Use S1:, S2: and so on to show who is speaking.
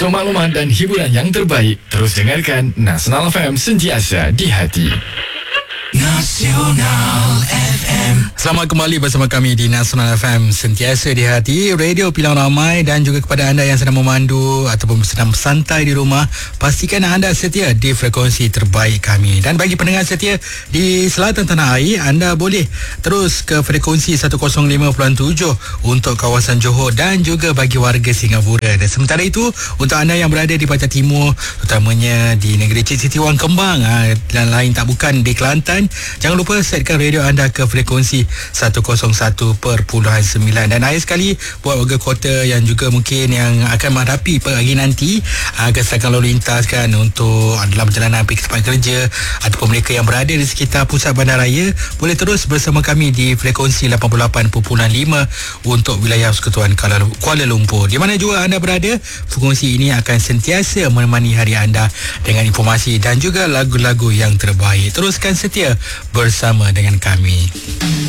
S1: Untuk maklumat dan hiburan yang terbaik, terus dengarkan Nasional FM, sentiasa di hati.
S2: Nasional FM.
S3: Selamat kembali bersama kami di Nasional FM, sentiasa di hati, radio pilihan ramai. Dan juga kepada anda yang sedang memandu ataupun sedang santai di rumah, pastikan anda setia di frekuensi terbaik kami. Dan bagi pendengar setia di selatan tanah air, anda boleh terus ke frekuensi 105.7 untuk kawasan Johor dan juga bagi warga Singapura. Dan sementara itu, untuk anda yang berada di Pantai Timur, terutamanya di negeri Cik Siti Wang Kembang dan lain tak bukan di Kelantan, jangan lupa setkan radio anda ke frekuensi 101.9. Dan akhir sekali, buat warga kota yang juga mungkin yang akan menghadapi pagi nanti kesedaran lalu lintas kan, untuk dalam perjalanan pergi ke tempat kerja ataupun mereka yang berada di sekitar pusat bandaraya, boleh terus bersama kami di frekuensi 88.5 untuk wilayah Persekutuan Kuala Lumpur. Di mana juga anda berada, frekuensi ini akan sentiasa menemani hari anda dengan informasi dan juga lagu-lagu yang terbaik. Teruskan setia bersama dengan kami.